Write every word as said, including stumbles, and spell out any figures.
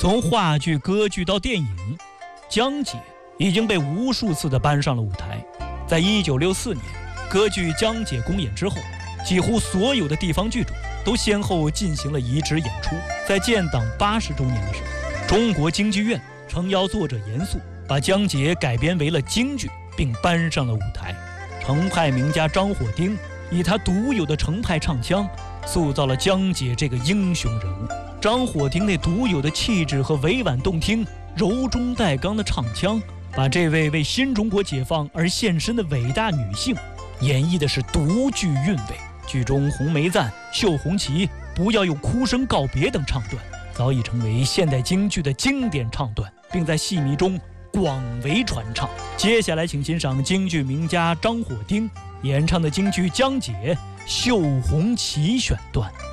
从话剧、歌剧到电影，江姐已经被无数次的搬上了舞台。在一九六四年，歌剧《江姐》公演之后，几乎所有的地方剧种都先后进行了移植演出。在建党八十周年的时候，中国京剧院诚邀作者严肃，把江姐改编为了京剧，并搬上了舞台。程派名家张火丁以他独有的程派唱腔，塑造了江姐这个英雄人物。张火丁那独有的气质和委婉动听、柔中带刚的唱腔，把这位为新中国解放而献身的伟大女性演绎的是独具韵味。剧中红梅赞、绣红旗、不要用哭声告别等唱段，早已成为现代京剧的经典唱段，并在戏迷中广为传唱。接下来请欣赏京剧名家张火丁演唱的京剧《江姐·绣红旗》选段。